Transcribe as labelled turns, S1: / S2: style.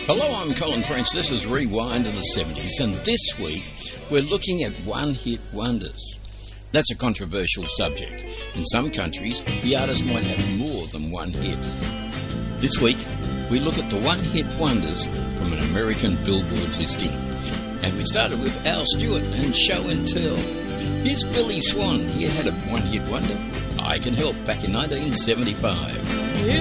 S1: Hello, I'm Colin French. This is Rewind to the 70s, and this week we're looking at one-hit wonders. That's a controversial subject. In some countries, the artist might have more than one hit. This week, we look at the one-hit wonders from an American Billboard listing. And we started with Al Stewart and Show and Tell. Here's Billy Swan. He had a one-hit wonder, I Can Help, back in 1975.